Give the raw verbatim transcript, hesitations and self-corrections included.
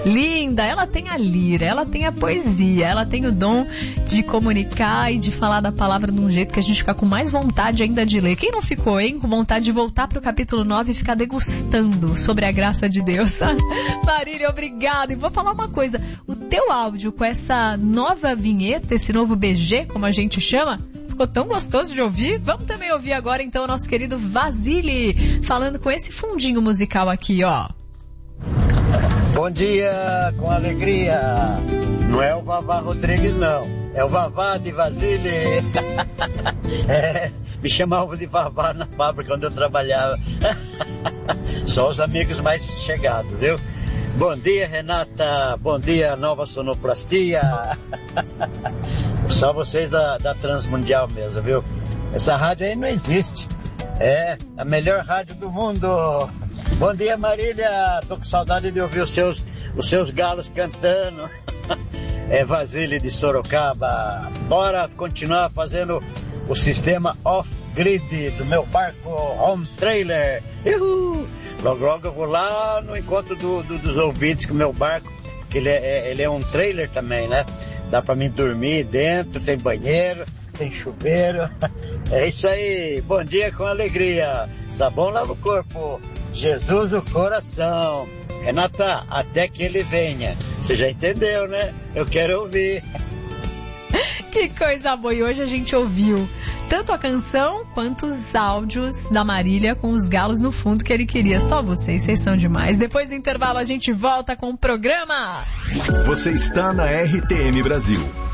Linda, ela tem a lira, ela tem a poesia, ela tem o dom de comunicar e de falar da palavra de um jeito que a gente fica com mais vontade ainda de ler. Quem não ficou, hein? Com vontade de voltar pro capítulo nove e ficar degustando sobre a graça de Deus. Marília, obrigada. E vou falar uma coisa, o teu áudio com essa nova vinheta, esse novo B G, como a gente chama, ficou tão gostoso de ouvir. Vamos também ouvir agora então o nosso querido Vasily falando com esse fundinho musical aqui, ó. Bom dia, com alegria. Não é o Vavá Rodrigues, não. É o Vavá de Vasily. É, me chamavam de Vavá na fábrica onde eu trabalhava. Só os amigos mais chegados, viu? Bom dia, Renata. Bom dia, Nova Sonoplastia. Só vocês da, da Transmundial mesmo, viu? Essa rádio aí não existe. É a melhor rádio do mundo. Bom dia, Marília. Tô com saudade de ouvir os seus, os seus galos cantando. É Vasily de Sorocaba. Bora continuar fazendo o sistema off-grid do meu barco home trailer. Uhul. Logo, logo eu vou lá no encontro do, do, dos ouvintes com o meu barco, que ele é, ele é um trailer também, né? Dá pra mim dormir dentro, tem banheiro, tem chuveiro. É isso aí. Bom dia com alegria. Sabão lava o corpo. Jesus o coração. Renata, até que ele venha. Você já entendeu, né? Eu quero ouvir. Que coisa boa. E hoje a gente ouviu tanto a canção quanto os áudios da Marília com os galos no fundo que ele queria. Só vocês, vocês são demais. Depois do intervalo a gente volta com o programa. Você está na R T M Brasil.